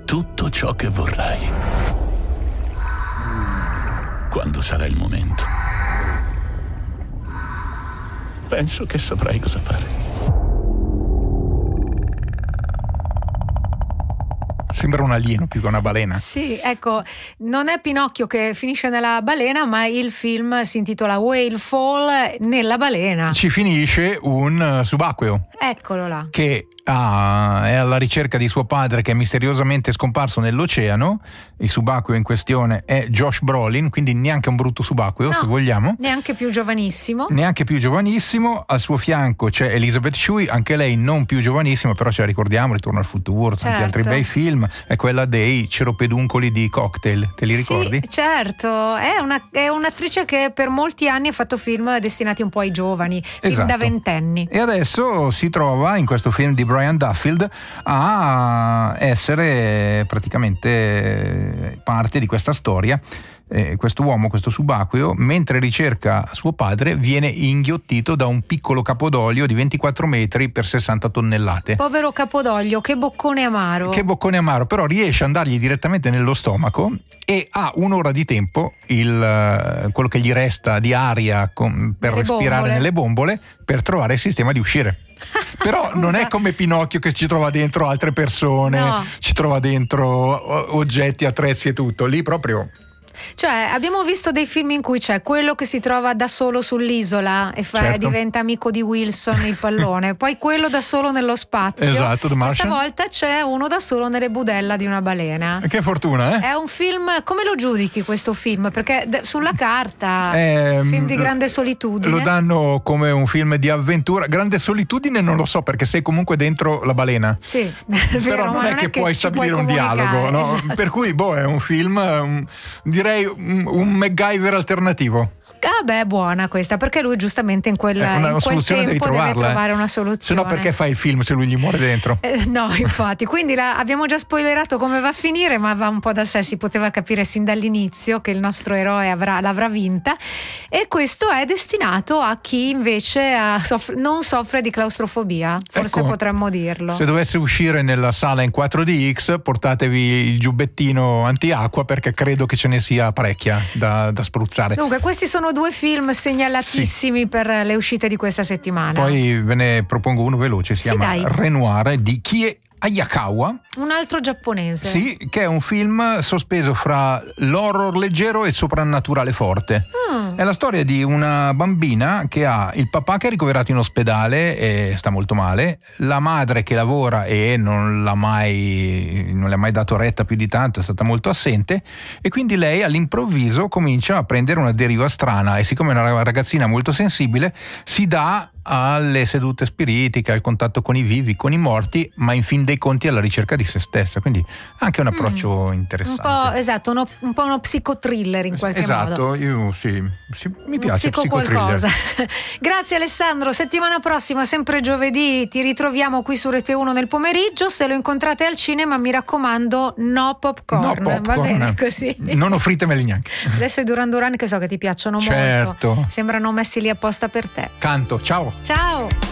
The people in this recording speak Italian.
tutto ciò che vorrai. Quando sarà il momento, penso che saprai cosa fare. Sembra un alieno più che una balena. Sì, ecco, non è Pinocchio che finisce nella balena, ma il film si intitola Whale Fall nella balena. Ci finisce un subacqueo. Eccolo là. Che è alla ricerca di suo padre, che è misteriosamente scomparso nell'oceano. Il subacqueo in questione è Josh Brolin, quindi neanche un brutto subacqueo, No, se vogliamo. Neanche più giovanissimo. Neanche più giovanissimo. Al suo fianco c'è Elizabeth Shue, anche lei non più giovanissima, però ce la ricordiamo, Ritorno al futuro, tanti altri bei film. È quella dei ceropeduncoli di Cocktail, te li ricordi? Sì, certo, è un'attrice che per molti anni ha fatto film destinati un po' ai giovani, film Esatto. da ventenni. E adesso si trova in questo film di Brian Duffield a essere praticamente parte di questa storia. Questo uomo, questo subacqueo, mentre ricerca suo padre, viene inghiottito da un piccolo capodoglio di 24 metri per 60 tonnellate. Povero capodoglio, che boccone amaro. Che boccone amaro, però riesce ad andargli direttamente nello stomaco e ha un'ora di tempo, quello che gli resta di aria per respirare nelle bombole, per trovare il sistema di uscire. Però non è come Pinocchio che ci trova dentro altre persone, no, ci trova dentro oggetti, attrezzi e tutto. Lì proprio... Cioè, abbiamo visto dei film in cui c'è quello che si trova da solo sull'isola e certo, diventa amico di Wilson, il pallone, poi quello da solo nello spazio. Esatto, The Martian. Questa volta c'è uno da solo nelle budella di una balena. Che fortuna, eh? È un film, come lo giudichi questo film? Perché sulla carta film di grande solitudine. Lo danno come un film di avventura. Grande solitudine non lo so, perché sei comunque dentro la balena. Sì, è vero, però non è che puoi stabilire un dialogo, no? Esatto. Per cui è un film, direi un MacGyver alternativo. Ah beh, è buona questa, perché lui giustamente in quel soluzione tempo devi trovarla, deve trovare una soluzione. Se no perché fai il film se lui gli muore dentro? No, infatti, quindi abbiamo già spoilerato come va a finire, ma va un po' da sé, si poteva capire sin dall'inizio che il nostro eroe l'avrà vinta, e questo è destinato a chi invece non soffre di claustrofobia, forse potremmo dirlo. Se dovesse uscire nella sala in 4DX, portatevi il giubbettino antiacqua, perché credo che ce ne sia parecchia da spruzzare. Dunque, questi sono due film segnalatissimi per le uscite di questa settimana. Poi ve ne propongo uno veloce, si chiama Renoir di Kie Hayakawa, un altro giapponese. Sì, che è un film sospeso fra l'horror leggero e il soprannaturale forte. È la storia di una bambina che ha il papà che è ricoverato in ospedale e sta molto male, la madre che lavora e non le ha mai dato retta più di tanto, è stata molto assente, e quindi lei all'improvviso comincia a prendere una deriva strana, e siccome è una ragazzina molto sensibile si dà alle sedute spiritiche, al contatto con i vivi, con i morti, ma in fin dei conti alla ricerca di se stessa, quindi anche un approccio interessante. Esatto, un po' uno psicotriller in qualche modo. Esatto, io mi piace psicotriller. Grazie Alessandro, settimana prossima, sempre giovedì, ti ritroviamo qui su Rete 1 nel pomeriggio. Se lo incontrate al cinema, mi raccomando, no popcorn. Va bene così. Non offritemeli neanche. Adesso i Duran Duran, che so che ti piacciono molto, sembrano messi lì apposta per te. Canto, ciao. Ciao.